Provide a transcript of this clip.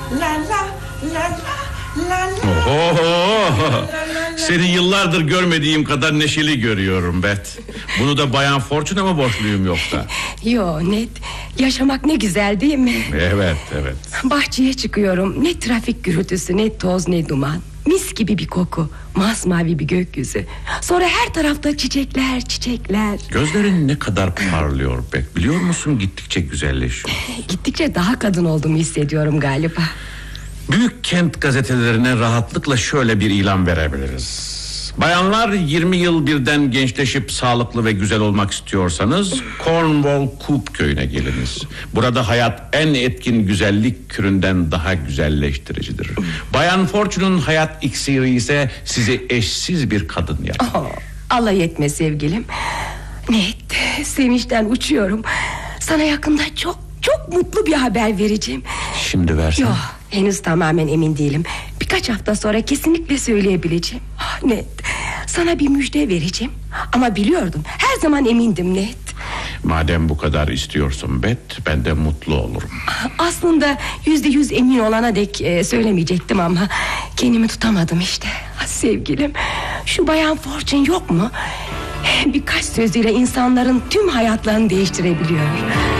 la la la la la. Oho! Seni yıllardır görmediğim kadar neşeli görüyorum Bet. Bunu da Bayan Fortune'a mı borçluyum yoksa? Yo Ned, yaşamak ne güzel değil mi? Evet. Bahçeye çıkıyorum, ne trafik gürültüsü, ne toz, ne duman. Mis gibi bir koku, masmavi bir gökyüzü. Sonra her tarafta çiçekler. Gözlerin ne kadar parlıyor Bet. Biliyor musun, gittikçe güzelleşiyor. Gittikçe daha kadın olduğumu hissediyorum galiba. Büyük kent gazetelerine rahatlıkla şöyle bir ilan verebiliriz. Bayanlar, 20 yıl birden gençleşip sağlıklı ve güzel olmak istiyorsanız Cornwall Coop köyüne geliniz. Burada hayat en etkin güzellik küründen daha güzelleştiricidir. Bayan Fortune'un hayat iksiri ise sizi eşsiz bir kadın yapar. Alay etme sevgilim. Ned, sevinçten uçuyorum. Sana yakında çok mutlu bir haber vereceğim. Şimdi versen. Yok, henüz tamamen emin değilim. Birkaç hafta sonra kesinlikle söyleyebileceğim. Ned, sana bir müjde vereceğim. Ama biliyordum, her zaman emindim Ned. Madem bu kadar istiyorsun Bet, ben de mutlu olurum. Aslında %100 emin olana dek söylemeyecektim ama kendimi tutamadım işte. Sevgilim, şu Bayan Fortune yok mu? Birkaç sözüyle insanların tüm hayatlarını değiştirebiliyor.